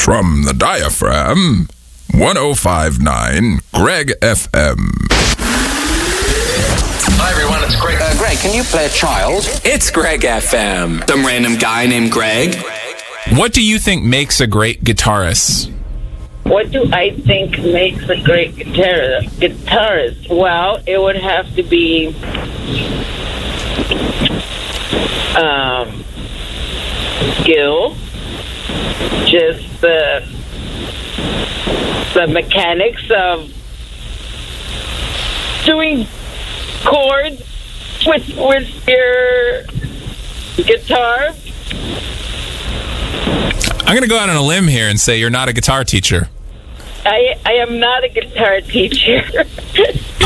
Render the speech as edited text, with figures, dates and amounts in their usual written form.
From the diaphragm, 105.9 Greg FM. Hi everyone, it's Greg. Greg, can you play a child? It's Greg FM. Some random guy named Greg. What do you think makes a great guitarist? What do I think makes a great guitarist? Well, it would have to be skill, just the mechanics of doing chords with your guitar. I'm going to go out on a limb here and say you're not a guitar teacher. I am not a guitar teacher.